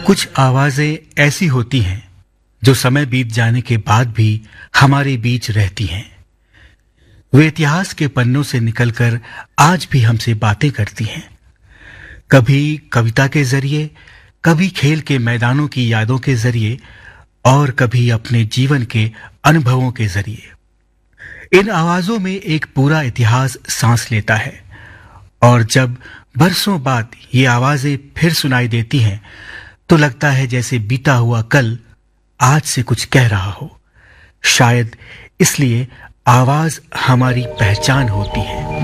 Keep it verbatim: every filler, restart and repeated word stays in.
कुछ आवाजें ऐसी होती हैं जो समय बीत जाने के बाद भी हमारे बीच रहती हैं। वे इतिहास के पन्नों से निकलकर आज भी हमसे बातें करती हैं। कभी कविता के जरिए, कभी खेल के मैदानों की यादों के जरिए और कभी अपने जीवन के अनुभवों के जरिए। इन आवाजों में एक पूरा इतिहास सांस लेता है और जब बरसों बाद ये आवाजें फिर सुनाई देती हैं तो लगता है जैसे बीता हुआ कल आज से कुछ कह रहा हो। शायद इसलिए आवाज हमारी पहचान होती है।